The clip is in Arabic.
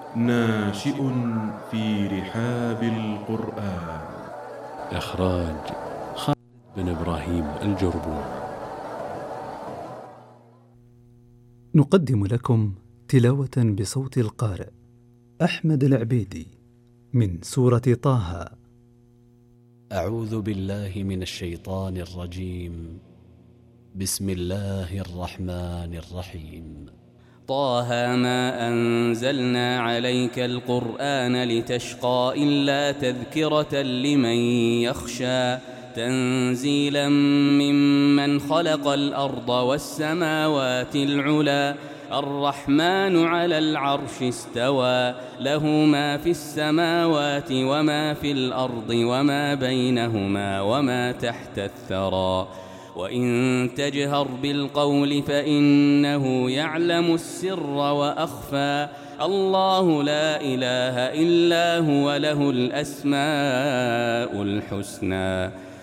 ناشئ في رحاب القرآن. إخراج خالد بن إبراهيم الجربون. نقدم لكم تلاوة بصوت القارئ أحمد العبيدي من سورة طه. أعوذ بالله من الشيطان الرجيم. بسم الله الرحمن الرحيم. طه ما أنزلنا عليك القرآن لتشقى إلا تذكرة لمن يخشى تنزيلا ممن خلق الأرض والسماوات العلى الرحمن على العرش استوى له ما في السماوات وما في الأرض وما بينهما وما تحت الثرى وإن تجهر بالقول فإنه يعلم السر وأخفى الله لا إله إلا هو له الأسماء الحسنى